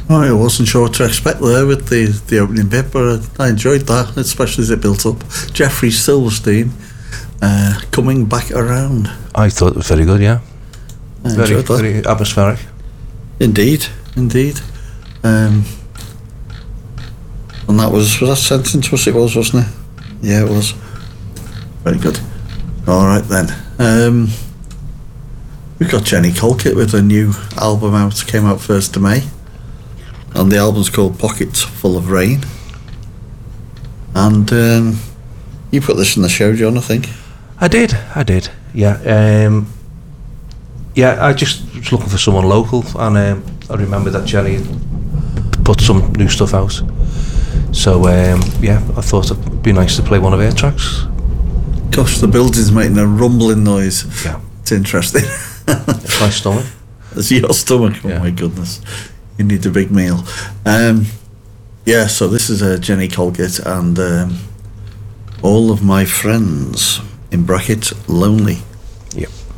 I wasn't sure what to expect there with the opening bit, but I enjoyed that, especially as it built up. Jeffrey Silverstein coming back around. I thought it was very good, yeah. Very atmospheric. Indeed. And that was that Sentence? It was, wasn't it? Yeah, it was. Very good. All right then. We've got Jenny Colquitt with a new album out. Came out 1st of May. And the album's called Pockets Full of Rain. And you put this in the show, John, I think. I did, yeah. I just was looking for someone local, and I remember that Jenny put some new stuff out. So, I thought it'd be nice to play one of her tracks. Gosh, the building's making a rumbling noise. Yeah. It's interesting. It's my stomach. It's your stomach, oh my goodness. You need a big meal. So this is Jenny Colquitt and All of My Friends, in brackets, Lonely. Yep.